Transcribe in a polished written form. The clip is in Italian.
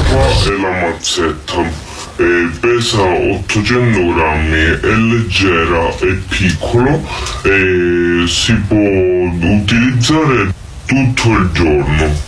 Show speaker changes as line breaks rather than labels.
Qua è la mazzetta. Pesa 800 grammi, è leggera e piccolo e si può utilizzare tutto il giorno.